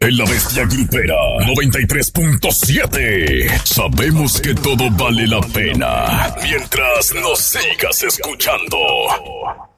en La Bestia Grupera 93.7. Sabemos que todo vale la pena mientras nos sigas escuchando.